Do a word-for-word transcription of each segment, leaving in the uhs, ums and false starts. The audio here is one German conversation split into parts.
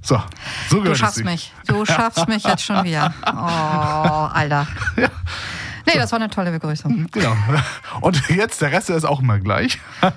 So, so Du gehört schaffst es sich. mich. Du schaffst mich jetzt schon wieder. Oh, Alter. Ja. Nee, das war eine tolle Begrüßung. Genau. Und jetzt, der Rest ist auch immer gleich.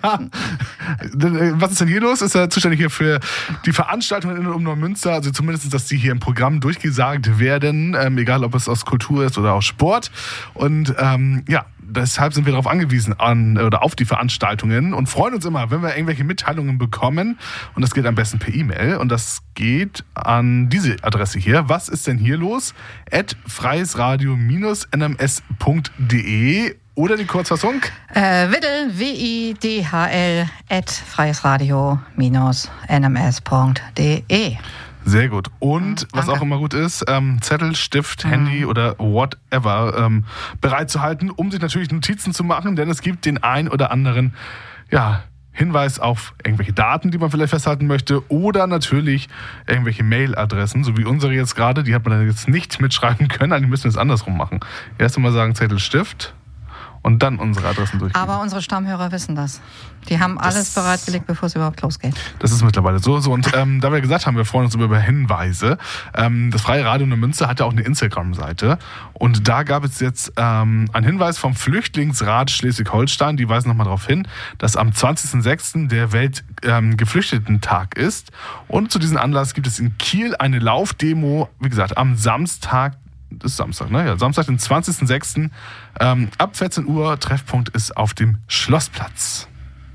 Was ist denn hier los? Ist er zuständig hier für die Veranstaltungen in und um Neumünster? Also zumindest, dass die hier im Programm durchgesagt werden, ähm, egal ob es aus Kultur ist oder aus Sport. Und ähm, ja, deshalb sind wir darauf angewiesen an oder auf die Veranstaltungen und freuen uns immer, wenn wir irgendwelche Mitteilungen bekommen. Und das geht am besten per E-Mail. Und das geht an diese Adresse hier. Was ist denn hier los? at freiesradio N M S punkt de oder die Kurzfassung? Äh, Widl, W I D H L, at freiesradio N M S punkt de. Sehr gut. Und Mhm, was danke. auch immer gut ist, ähm, Zettel, Stift, Mhm. Handy oder whatever ähm, bereit zu halten, um sich natürlich Notizen zu machen, denn es gibt den ein oder anderen ja, Hinweis auf irgendwelche Daten, die man vielleicht festhalten möchte oder natürlich irgendwelche Mailadressen, so wie unsere jetzt gerade, die hat man dann jetzt nicht mitschreiben können, eigentlich müssen wir es andersrum machen. Erst einmal sagen Zettel, Stift und dann unsere Adressen durchgeben. Aber unsere Stammhörer wissen das. Die haben alles Das- bereitgelegt, bevor es überhaupt losgeht. Das ist mittlerweile so. so. Und ähm, da wir gesagt haben, wir freuen uns über Hinweise. Ähm, das Freie Radio Neumünster hat ja auch eine Instagram-Seite. Und da gab es jetzt ähm, einen Hinweis vom Flüchtlingsrat Schleswig-Holstein. Die weisen nochmal darauf hin, dass am zwanzigsten sechsten der Welt-Geflüchteten-Tag ist. Und zu diesem Anlass gibt es in Kiel eine Laufdemo, wie gesagt, am Samstag. Das ist Samstag, ne? Ja, Samstag, den zwanzigsten sechsten Ähm, ab vierzehn Uhr. Treffpunkt ist auf dem Schlossplatz.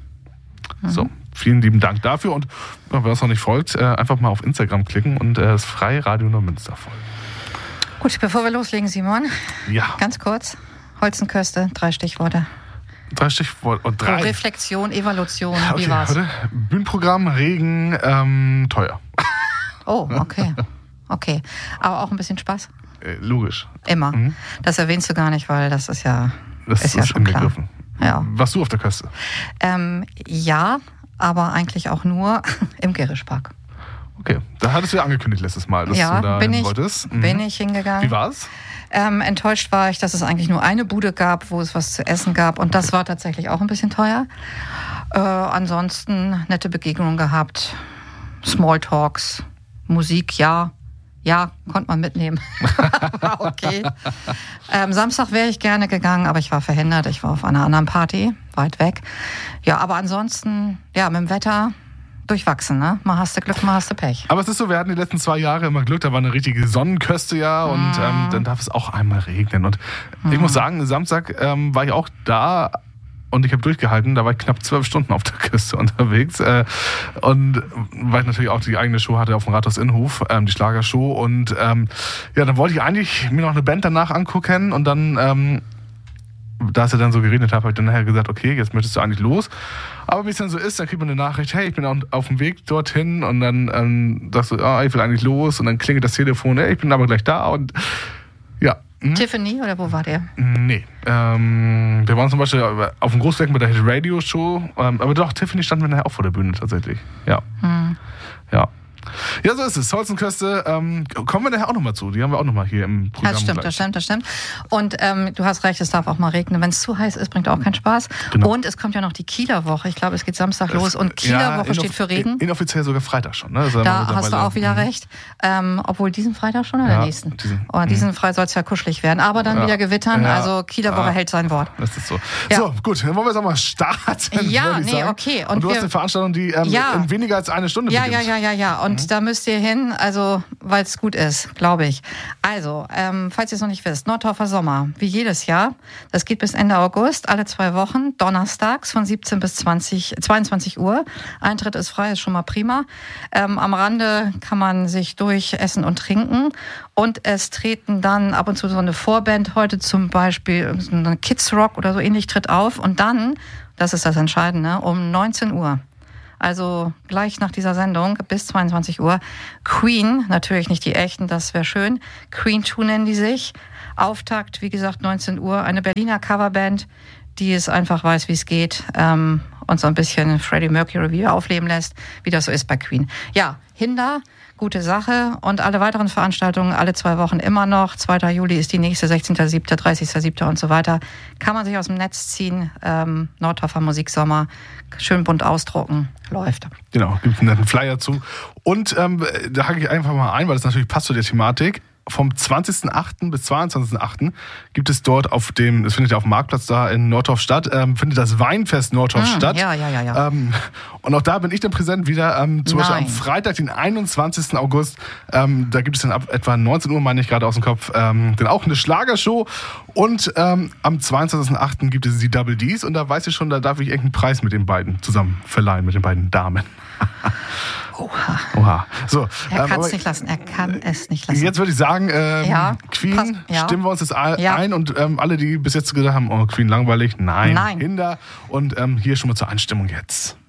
So, vielen lieben Dank dafür. Und ja, wer uns noch nicht folgt, äh, einfach mal auf Instagram klicken und äh, das Freie Radio Neumünster folgen. Gut, bevor wir loslegen, Simon, Ja, ganz kurz. Holzenköste, drei Stichworte. drei Stichworte. Und So, drei. Reflexion, Evaluation, Okay, wie war's? warte. Bühnenprogramm, Regen, ähm, teuer. Oh, okay. Okay. Aber auch ein bisschen Spaß? Äh, logisch. Immer. Mhm. Das erwähnst du gar nicht, weil das ist ja, Das ist ja schon klar. inbegriffen. Ja. Warst du auf der Köste? Ähm, ja, aber eigentlich auch nur im Gerischpark. Okay, da hattest du ja angekündigt letztes Mal, dass Ja, du da bin hin ich, wolltest. Mhm. bin ich hingegangen. Wie war's? Ähm, enttäuscht war ich, dass es eigentlich nur eine Bude gab, wo es was zu essen gab. Und das war tatsächlich auch ein bisschen teuer. Äh, ansonsten nette Begegnungen gehabt. Smalltalks, Musik, ja. Ja, konnte man mitnehmen. War okay. Ähm, Samstag wäre ich gerne gegangen, aber ich war verhindert. Ich war auf einer anderen Party, weit weg. Ja, aber ansonsten, ja, mit dem Wetter durchwachsen, ne? Mal hast du Glück, mal hast du Pech. Aber es ist so, wir hatten die letzten zwei Jahre immer Glück, da war eine richtige Sonnenköste ja und Mhm. ähm, dann darf es auch einmal regnen. Und ich muss sagen, Samstag ähm, war ich auch da und ich habe durchgehalten, da war ich knapp zwölf Stunden auf der Küste unterwegs. Äh, und weil ich natürlich auch die eigene Show hatte auf dem Rathaus Innenhof, ähm, die Schlagershow. Und ähm, ja, dann wollte ich eigentlich mir noch eine Band danach angucken und dann, ähm, da es ja dann so geregnet hat, habe ich dann nachher gesagt, okay, jetzt möchtest du eigentlich los. Aber wie es dann so ist, dann kriegt man eine Nachricht, hey, ich bin auf dem Weg dorthin und dann ähm, sagst du, ah, ich will eigentlich los und dann klingelt das Telefon, hey, ich bin aber gleich da und ja. Hm? Tiffany, oder wo war der? Nee. Ähm, wir waren zum Beispiel auf dem Großflecken mit der Hit Radio Show, ähm, aber doch, Tiffany standen wir nachher auch vor der Bühne tatsächlich. Ja. Hm. Ja. Ja, so ist es. Holzenköste, ähm, kommen wir nachher auch nochmal zu. Die haben wir auch nochmal hier im Programm. Das stimmt, gleich. das stimmt, das stimmt. Und ähm, du hast recht, es darf auch mal regnen. Wenn es zu heiß ist, bringt auch keinen Spaß. Genau. Und es kommt ja noch die Kieler Woche. Ich glaube, es geht Samstag los. Und Das- Kieler ja, Woche inoff- steht für Regen. Inoffiziell sogar Freitag schon. Ne? Das haben wir Da hast du mittlerweile- auch wieder Mhm. recht. Ähm, obwohl diesen Freitag schon oder Ja, nächsten? diesen. Oh, diesen Freitag soll es ja kuschelig werden. Aber dann Ja. wieder gewittern. Ja. Also Kieler Woche Ja. hält sein Wort. Das ist so. Ja. So, gut, dann wollen wir jetzt auch mal starten. Ja, würde ich nee, sagen. okay. Und, Und du hast wir- eine Veranstaltung, die ähm, Ja. in weniger als eine Stunde Ja, ja, beginnt. ja, ja, ja. Und Mhm. da müsst ihr hin, also weil es gut ist, glaube ich. Also, ähm, falls ihr es noch nicht wisst, Nordhorfer Sommer, wie jedes Jahr. Das geht bis Ende August, alle zwei Wochen, donnerstags von siebzehn bis zwanzig, zweiundzwanzig Uhr. Eintritt ist frei, ist schon mal prima. Ähm, am Rande kann man sich durchessen und trinken. Und es treten dann ab und zu so eine Vorband, heute zum Beispiel eine Kids Rock oder so ähnlich, tritt auf. Und dann, das ist das Entscheidende, um neunzehn Uhr. Also gleich nach dieser Sendung bis zweiundzwanzig Uhr. Queen, natürlich nicht die echten, das wäre schön. Queen zwei nennen die sich. Auftakt, wie gesagt, neunzehn Uhr. Eine Berliner Coverband, die es einfach weiß, wie es geht. Ähm, und so ein bisschen Freddie Mercury wieder aufleben lässt, wie das so ist bei Queen. Ja, Hinder, gute Sache. Und alle weiteren Veranstaltungen alle zwei Wochen immer noch. zweiter Juli ist die nächste, sechzehnter siebter, dreißigster siebter und so weiter. Kann man sich aus dem Netz ziehen. Ähm, Nordhofer Musiksommer, schön bunt ausdrucken, läuft. Genau, gibt einen netten Flyer zu. Und ähm, da hake ich einfach mal ein, weil das natürlich passt zu der Thematik. Vom zwanzigsten achten bis zweiundzwanzigsten achten gibt es dort auf dem, das findet ja auf dem Marktplatz da in Nordhof statt, ähm, findet das Weinfest Nordhof hm, statt. Ja, ja, ja, ja. Ähm, und auch da bin ich dann präsent wieder, ähm, zum Nein. Beispiel am Freitag, den einundzwanzigsten August. Ähm, da gibt es dann ab etwa neunzehn Uhr, meine ich gerade aus dem Kopf, ähm, dann auch eine Schlagershow. Und ähm, am zweiundzwanzigsten achten gibt es die Double Ds und da weiß ich schon, da darf ich irgendeinen Preis mit den beiden zusammen verleihen, mit den beiden Damen. Oha. Oha. So, er ähm, kann es nicht lassen. Er kann es nicht lassen. Jetzt würde ich sagen, ähm, ja, Queen, passt, ja. stimmen wir uns jetzt ein ja. und ähm, alle, die bis jetzt gedacht haben, oh, Queen langweilig, nein, nein. Hinder. Und ähm, hier schon mal zur Anstimmung jetzt.